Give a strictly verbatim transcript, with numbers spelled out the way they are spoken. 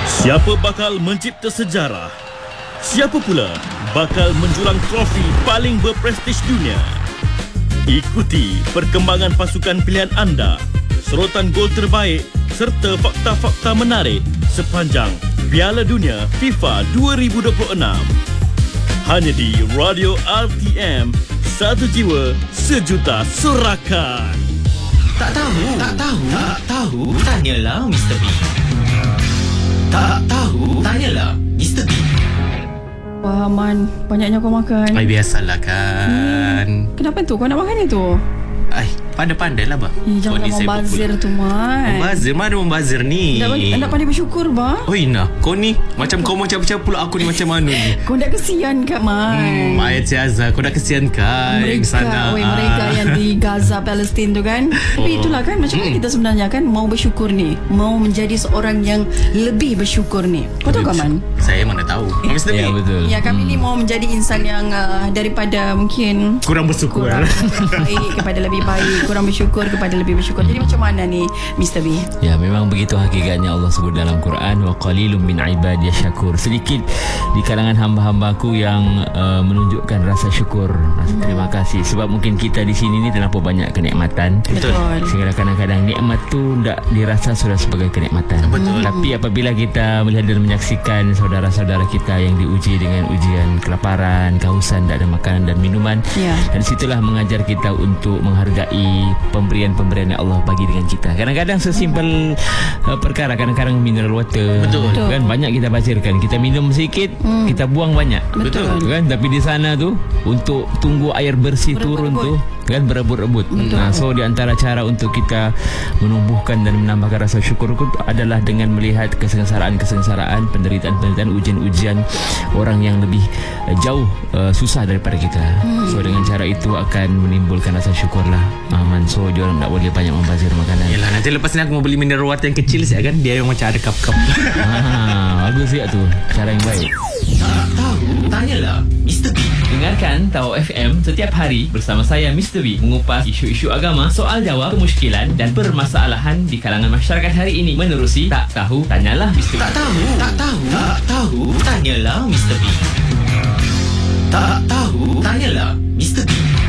Siapa bakal mencipta sejarah? Siapa pula bakal menjulang trofi paling berprestij dunia? Ikuti perkembangan pasukan pilihan anda, serotan gol terbaik serta fakta-fakta menarik sepanjang Piala Dunia FIFA dua ribu dua puluh enam. Hanya di Radio R T M, satu jiwa, sejuta sorakan. Tak tahu, tak tahu, tak tahu, tanyalah Mister B. Tak tahu, tanyalah Mister B. Wah, Man, banyaknya kau makan. Ay, biasalah kan. Hmm. Kenapa tu? Kau nak makan itu? Ay, pandai-pandai lah bah. Eh, jangan membazir tu, Man. Membazir? Mana membazir ni? Nak, nak pandai bersyukur, bah. Oh, Ina, kau ni macam kau macam-macam pula aku ni macam mana ni? Kau dah kesian kan, Man? Hmm, Ayat Ciaza, kau dah kesian kan? Mereka, sana. oi, Ah. mereka yang di Gaza, Palestin tu kan. Tapi Oh. itulah kan, macam mana Hmm. kita sebenarnya kan mau bersyukur ni, mau menjadi seorang yang lebih bersyukur ni. Kau tahu kan, Man? Saya mana tahu. Mister Ya, B, betul. Ya, kami ni mau menjadi insan yang uh, daripada mungkin kurang bersyukur. kurang baik kepada lebih baik, kurang bersyukur kepada lebih bersyukur. Jadi macam mana ni, Mister B? Ya, memang begitu hakikatnya Allah sebut dalam Quran, wa qalilum min ibadiyas syakur. Sedikit di kalangan hamba-hambaku yang uh, menunjukkan rasa syukur, rasa terima kasih. Sebab mungkin kita di sini ni terlampau banyak kenikmatan. Betul. Sehingga kadang-kadang nikmat tu tak dirasa sudah sebagai kenikmatan. Betul. Tapi apabila kita melihat dan menyaksikan saudara-saudara kita yang diuji dengan ujian kelaparan, kehausan, tak ada makanan dan minuman, Ya. dan situlah mengajar kita untuk menghargai pemberian-pemberian yang Allah bagi dengan kita. Kadang-kadang sesimpel uh, perkara, kadang-kadang mineral water. Betul. Betul. Kan banyak kita bazirkan. Kita minum sedikit, Hmm. kita buang banyak. Betul. Kan, tapi di sana tu untuk tunggu air bersih turun tu kan berebut-rebut. Nah, so di antara cara untuk kita menumbuhkan dan menambahkan rasa syukur itu adalah dengan melihat kesengsaraan-kesengsaraan, penderitaan-penderitaan, ujian-ujian orang yang lebih uh, jauh uh, susah daripada kita. Hmm. So dengan cara itu akan menimbulkan rasa syukurlah. Aman. So dia orang tak boleh banyak membazir makanan. Yelah, nanti lepas ni aku mau beli mineral water yang kecil siap kan. Dia yang macam ada cup-cup. Ah, bagus ya tu. Cara yang baik. Tak tahu, tanyalah Mister B. Dengarkan Tahu F M setiap hari bersama saya Mister B mengupas isu-isu agama, soal jawab, kemusykilan dan permasalahan di kalangan masyarakat hari ini menerusi Tak Tahu Tanyalah Mister B. Tak tahu, tak tahu, tak tahu, tanyalah Mister B. Tak tahu, tanyalah Mister B.